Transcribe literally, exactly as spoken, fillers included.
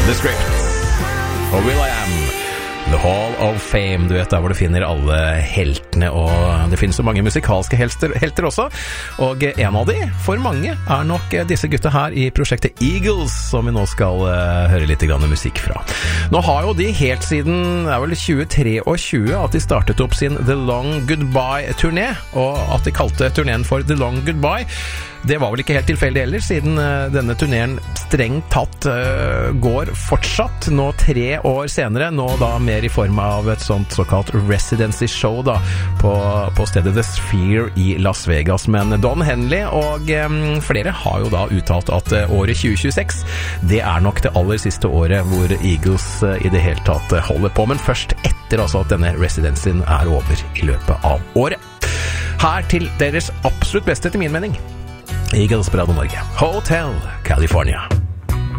The Script og Will I Am, The Hall of Fame, du vet der hvor du finner alle heltene, og det finnes så mange musikalske helter, helter også, og en av de, for mange, er nok disse gutta her i prosjektet Eagles, som vi nå skal uh, høre litt grann musikk fra. Nå har jo de helt siden, det er vel tjue tjuetre at de startet opp sin The Long Goodbye-turné, og at de kalte turneen for The Long Goodbye. Det var vel ikke helt tilfeldig heller, siden uh, denne turneen strengt tatt uh, går fortsatt, nå tre år senere, nå da mer i form av et sånt såkalt residency show da, på, på stedet The Sphere i Las Vegas. Men Don Henley og um, flere har jo da uttalt at uh, året tjue tjueseks, det er nok det aller siste året hvor Eagles uh, i det hele tatt uh, holder på, men først etter altså at denne residencyen er over i løpet av året. Her til deres absolutt beste, til min mening, Eagles på Radio Norge, Hotel California.